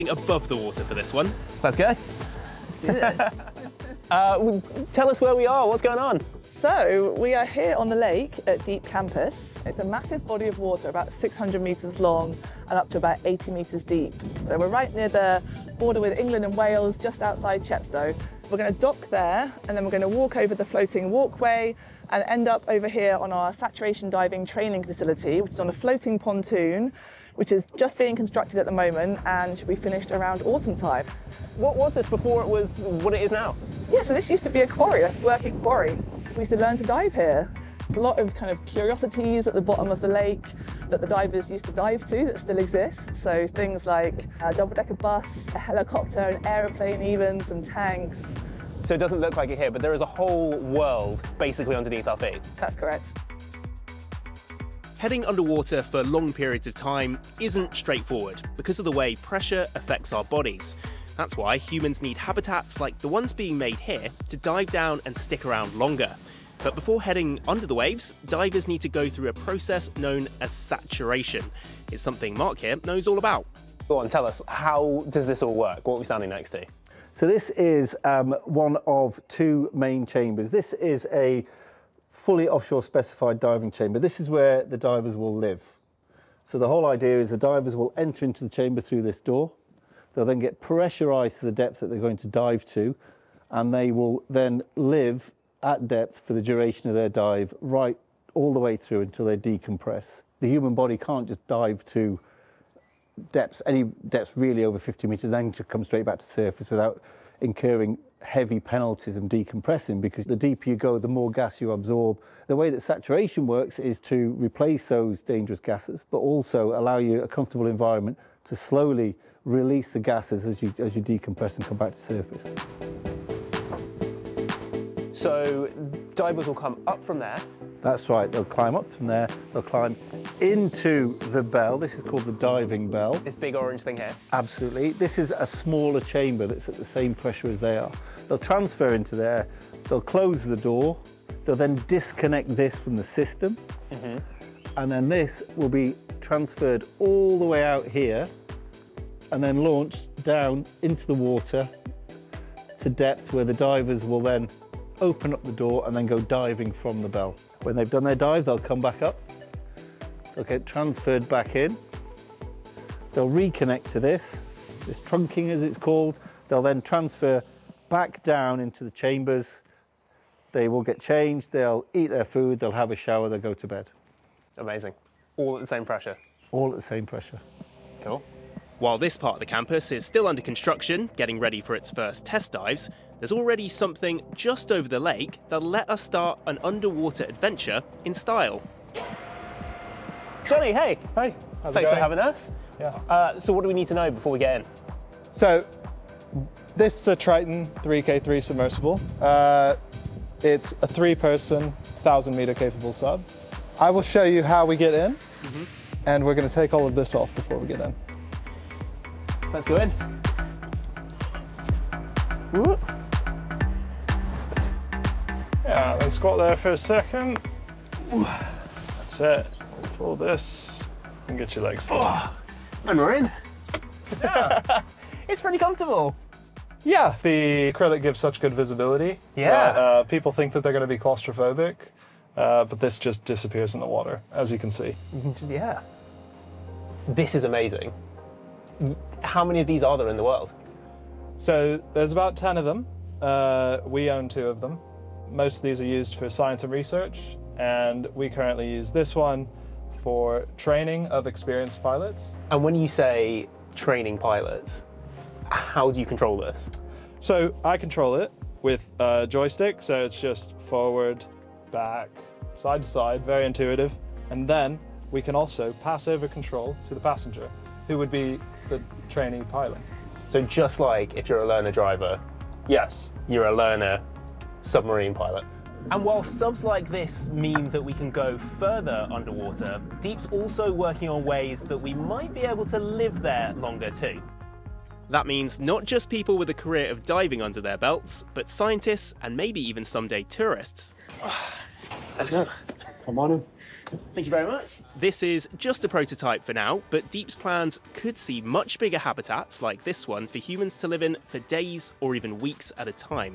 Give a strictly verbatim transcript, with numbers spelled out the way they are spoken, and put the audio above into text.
above the water for this one. Let's go. uh, tell us where we are, what's going on? So, we are here on the lake at Deep Campus. It's a massive body of water, about six hundred metres long and up to about eighty metres deep. So we're right near the border with England and Wales, just outside Chepstow. We're going to dock there, and then we're going to walk over the floating walkway and end up over here on our saturation diving training facility, which is on a floating pontoon, which is just being constructed at the moment and should be finished around autumn time. What was this before it was what it is now? Yeah, so this used to be a quarry, a working quarry. We used to learn to dive here. There's a lot of kind of curiosities at the bottom of the lake that the divers used to dive to that still exist. So things like a double-decker bus, a helicopter, an aeroplane even, some tanks. So it doesn't look like it here, but there is a whole world basically underneath our feet. That's correct. Heading underwater for long periods of time isn't straightforward because of the way pressure affects our bodies. That's why humans need habitats like the ones being made here to dive down and stick around longer. But before heading under the waves, divers need to go through a process known as saturation. It's something Mark here knows all about. Go on, tell us, how does this all work? What are we standing next to? So this is um, one of two main chambers. This is a fully offshore specified diving chamber. This is where the divers will live. So the whole idea is the divers will enter into the chamber through this door. They'll then get pressurized to the depth that they're going to dive to, and they will then live at depth for the duration of their dive, right all the way through until they decompress. The human body can't just dive to depths, any depths really over fifty metres, then to come straight back to surface without incurring heavy penalties and decompressing, because the deeper you go, the more gas you absorb. The way that saturation works is to replace those dangerous gases, but also allow you a comfortable environment to slowly release the gases as you, as you decompress and come back to surface. So divers will come up from there. That's right, they'll climb up from there, they'll climb into the bell. This is called the diving bell. This big orange thing here? Absolutely. This is a smaller chamber that's at the same pressure as they are. They'll transfer into there, they'll close the door, they'll then disconnect this from the system, mm-hmm. and then this will be transferred all the way out here and then launched down into the water to depth where the divers will then open up the door and then go diving from the bell. When they've done their dive, they'll come back up, they'll get transferred back in, they'll reconnect to this, this trunking as it's called, they'll then transfer back down into the chambers, they will get changed, they'll eat their food, they'll have a shower, they'll go to bed. Amazing. All at the same pressure? All at the same pressure. Cool. While this part of the campus is still under construction, getting ready for its first test dives, there's already something just over the lake that'll let us start an underwater adventure in style. Johnny, hey. Hey. How's Thanks it for having us. Yeah. Uh, so what do we need to know before we get in? So this is a Triton three K three submersible. Uh, it's a three-person, one thousand meter capable sub. I will show you how we get in, mm-hmm. and we're going to take all of this off before we get in. Let's go in. Woo. Yeah, let's squat there for a second. That's it. Pull this and get your legs down. Oh, and we're in. Yeah. It's pretty comfortable. Yeah, the acrylic gives such good visibility. Yeah. That, uh, people think that they're going to be claustrophobic, uh, but this just disappears in the water, as you can see. Yeah. This is amazing. How many of these are there in the world? So there's about ten of them. Uh, we own two of them. Most of these are used for science and research, and we currently use this one for training of experienced pilots. And when you say training pilots, how do you control this? So I control it with a joystick, so it's just forward, back, side to side, very intuitive. And then we can also pass over control to the passenger, who would be the trainee pilot. So just like if you're a learner driver, yes, you're a learner submarine pilot. And while subs like this mean that we can go further underwater, Deep's also working on ways that we might be able to live there longer too. That means not just people with a career of diving under their belts, but scientists and maybe even someday tourists. Let's go. Come on in. Thank you very much. This is just a prototype for now, but Deep's plans could see much bigger habitats like this one for humans to live in for days or even weeks at a time.